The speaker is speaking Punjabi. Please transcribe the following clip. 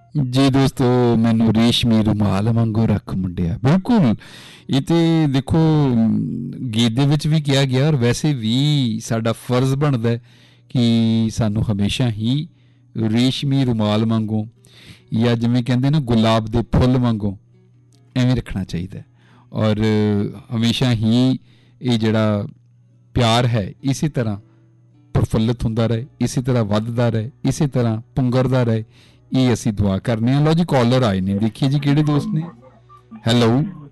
ਜੀ ਦੋਸਤੋ, ਮੈਨੂੰ ਰੇਸ਼ਮੀ ਰੁਮਾਲ ਵਾਂਗੂ ਰੱਖ ਮੁੰਡਿਆ। ਬਿਲਕੁਲ, ਇਹ ਤੇ ਦੇਖੋ ਗੀਤ ਦੇ ਵਿੱਚ ਵੀ ਕਿਹਾ ਗਿਆ, ਔਰ ਵੈਸੇ ਵੀ ਸਾਡਾ ਫਰਜ਼ ਬਣਦਾ ਹੈ ਕਿ ਸਾਨੂੰ ਹਮੇਸ਼ਾ ਹੀ ਰੇਸ਼ਮੀ ਰੁਮਾਲ ਵਾਂਗੂ, ਜਾਂ ਜਿਵੇਂ ਕਹਿੰਦੇ ਨਾ ਗੁਲਾਬ ਦੇ ਫੁੱਲ ਵਾਂਗੂ, ਐਵੇਂ ਰੱਖਣਾ ਚਾਹੀਦਾ। ਔਰ ਹਮੇਸ਼ਾ ਹੀ ਇਹ ਜਿਹੜਾ ਪਿਆਰ ਹੈ ਇਸੇ ਤਰ੍ਹਾਂ ਪ੍ਰਫੁੱਲਿਤ ਹੁੰਦਾ ਰਹੇ, ਇਸੇ ਤਰ੍ਹਾਂ ਵੱਧਦਾ ਰਹੇ, ਇਸੇ ਤਰ੍ਹਾਂ ਪੁੰਗਰਦਾ ਰਹੇ, ਇਹ ਅਸੀਂ ਦੁਆ ਕਰਨੇ ਆ। ਲਓ ਜੀ, ਕਾਲਰ ਆਏ ਨੇ, ਦੇਖੀਏ ਜੀ ਕਿਹੜੇ ਦੋਸਤ ਨੇ। ਹੈਲੋ।